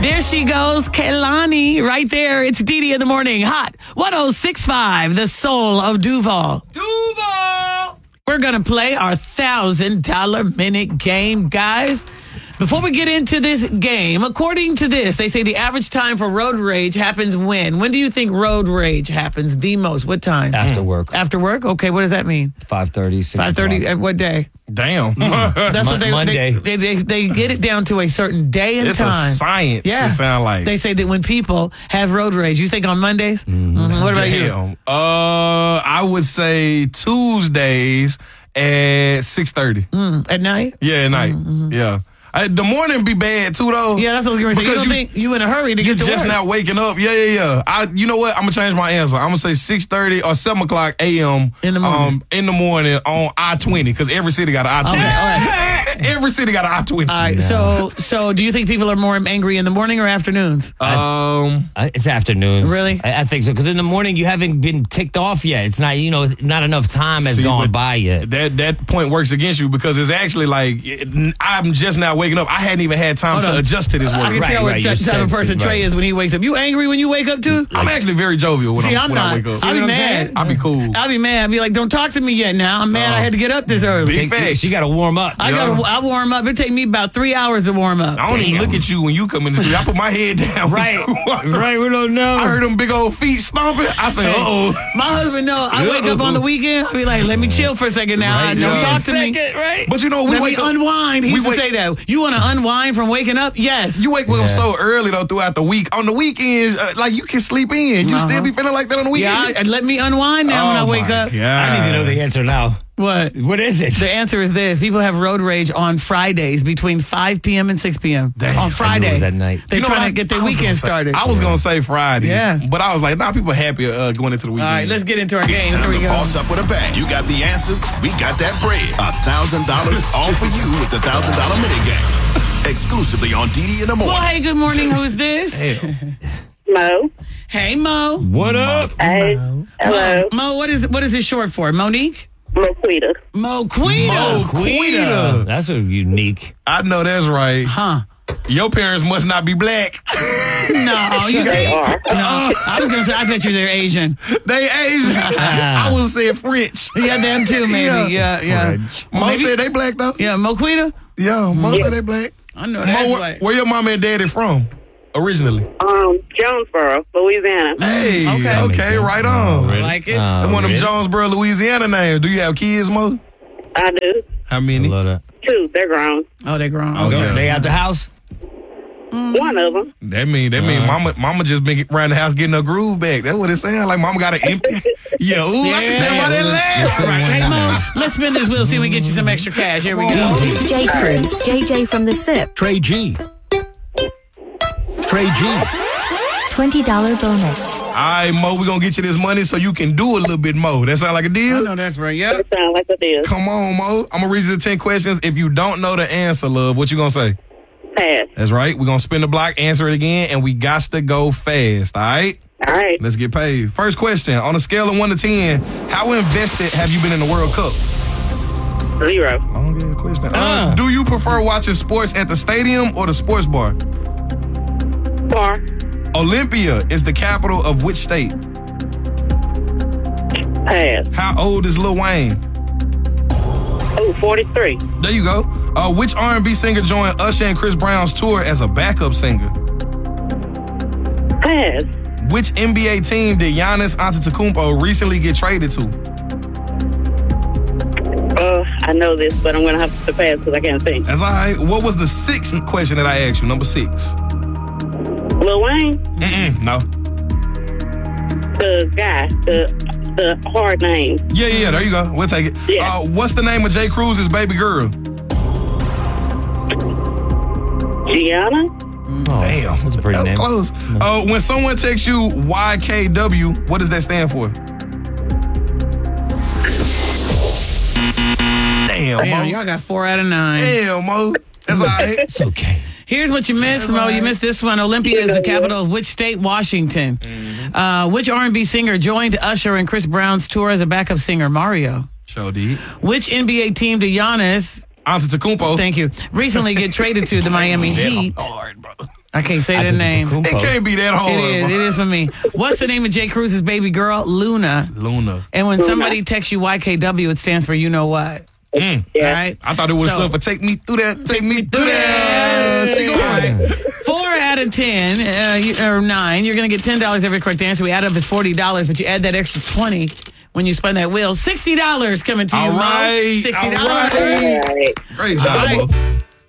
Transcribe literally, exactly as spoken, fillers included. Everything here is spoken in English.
There she goes, Kehlani, right there. It's Dee Dee in the morning. Hot one oh six point five, the soul of Duval. Duval! We're going to play our one thousand dollars minute game, guys. Before we get into this game, according to this, they say the average time for road rage happens when? When do you think road rage happens the most? What time? After work. After work? Okay, what does that mean? five thirty, six five thirty o'clock. at what day? Damn. That's what they, Monday. They, they, they get it down to a certain day and It's time. a science, Yeah. it sound like. They say that when people have road rage, you think on Mondays? Mm-hmm. What about you? Damn. Uh, I would say Tuesdays at six thirty. Mm, at night? Yeah, at night. Yeah. I, the morning be bad too, though. Yeah, that's what I was going to say. You Because don't you- think you in a hurry to You're get to just work? now waking up. Yeah, yeah, yeah. I, you know what? I'm gonna change my answer. I'm gonna say six thirty or seven o'clock a.m. In the morning. Um, in the morning on I twenty because every city got an I twenty. Okay, all right. Every city got an I twenty. All right, so so do you think people are more angry in the morning or afternoons? Um, Uh, it's afternoons. Really? I, I think so. Because in the morning, you haven't been ticked off yet. It's not, you know, not enough time has see, gone but by yet. That that point works against you because it's actually like it, I'm just now waking up. I hadn't even had time Hold to on. adjust to this I work. can Right, tell what right, type you're type of person sensitive, Trey right. is when he wakes up. You angry when you wake up too? I'm actually very jovial when, See, I'm, I'm when I not. wake up. I be what I'm mad. saying? I be cool. I be mad. I be like, don't talk to me yet now. I'm mad I had to get up this early. Big Take- facts. She got to warm up. I Yeah. gotta I warm up. It take me about three hours to warm up. I don't even look at you when you come in the studio. I put my head down. Right. Right, we don't know. I heard them big old feet stomping. I say, uh oh. My husband know I wake up on the weekend. I be like, let me chill for a second now. Right, Don't yeah. talk to me. Second, right? But you know, we Let me wake up. unwind. He we used to wake- say that. You want to unwind from waking up? Yes. You wake up so early though throughout the week. On the weekends, uh, like you can sleep in. You Uh-huh. still be feeling like that on the yeah, weekend. I, let me unwind now when I Oh, wake my up. God. I need to know the answer now. What? What is it? The answer is this. People have road rage on Fridays between five p.m. and six p.m. Damn. On Friday. I knew it was at night. They're You know trying what? to get their I was gonna weekend say- started. I was gonna say Fridays, Yeah. but I was like, nah, people happy uh, going into the All weekend. right, let's get into our game. It's time Here we to go. boss up with a bang. You got the answers. We got that bread. A thousand dollars all for you with the thousand dollar minute game. Exclusively on D D in the Well, morning. hey, good morning. Who's this? Mo. Hey, Mo. What up? Hey. Hello. Mo, what is what is it short for? Monique? Moquita. Mo Queen. Mo Quita. That's a unique. I know that's right. Huh? Your parents must not be black. No, you They think? are. No, I was gonna say. I bet you they're Asian. They Asian. I was saying French. Yeah, them too, maybe. Yeah, yeah. French. Mo Maybe- said they black though. Yeah, Moquita. Yeah, Mo said they black. I know Mo, that's where, right. where your mama and daddy from originally? Um, Jonesboro, Louisiana. Hey, okay. okay, Makes sense. right on. I like it. Uh, One of them really? Jonesboro, Louisiana names. Do you have kids, Mo? I do. How I many? love that. Two. They're grown. Oh, they're grown. Oh, Okay. yeah. They out the house? One of them. That mean that mean mama mama just been around the house getting her groove back. That's what it sounds like. Mama got an empty. Yeah, ooh, I can tell by that laugh. All right, hey Mo, let's spin this wheel. See if we get you some extra cash. Here we go. J. Cruz, J J from the S I P. Trey G. Trey G. twenty dollars bonus. All right, Mo, we gonna get you this money so you can do a little bit more. That sound like a I deal? know that's right. Yep. It sounds like it is. Come on, Mo. I'm gonna read you the ten questions. If you don't know the answer, love, what you gonna say? Pass. That's right. We're gonna spin the block, answer it again, and we got to go fast. All right? All right. Let's get paid. First question. On a scale of one to ten, how invested have you been in the World Cup? Zero. Long ass question. Uh, Uh. do you prefer watching sports at the stadium or the sports bar? Bar. Olympia is the capital of which state? Pass. How old is Lil Wayne? Oh, forty-three. There you go. Uh, which R and B singer joined Usher and Chris Brown's tour as a backup singer? Pass. Which N B A team did Giannis Antetokounmpo recently get traded to? Uh, I know this, but I'm going to have to pass because I can't think. That's all right. What was the sixth question that I asked you? Number six. Lil Wayne, Mm-mm, no. the guy, the the hard name. Yeah, yeah, yeah. There you go. We'll take it. Yeah. Uh, what's the name of Jay Cruz's baby girl? Gianna? Oh, Damn. That's a pretty That was name. close. Uh, when someone texts you Y K W, what does that stand for? Damn, Damn, Mo. y'all got four out of nine. Damn, Mo. That's all right. It's okay. Here's what you missed, Mo. You missed this one. Olympia is the capital of which state? Washington. Uh, which R and B singer joined Usher and Chris Brown's tour as a backup singer? Mario. Sure did. Which N B A team did Giannis, Antetokounmpo. thank you, recently get traded to? The Miami Heat. Hard, bro. All I can't say their name. It can't be that hard. It is. It is for me. What's the name of Jay Cruz's baby girl? Luna. Luna. And when somebody texts you Y K W, it stands for you know what. Mm. Yeah. All right. I thought it was So- stuff for take me through that, take me through that. She All going. right. Four out of ten, uh, you- or nine, you're going to get ten dollars every correct answer. We add up as forty dollars, but you add that extra twenty when you spin that wheel. sixty dollars coming to you, All Mo. right. sixty All dollars. right. All right. Great job, All right. Mo.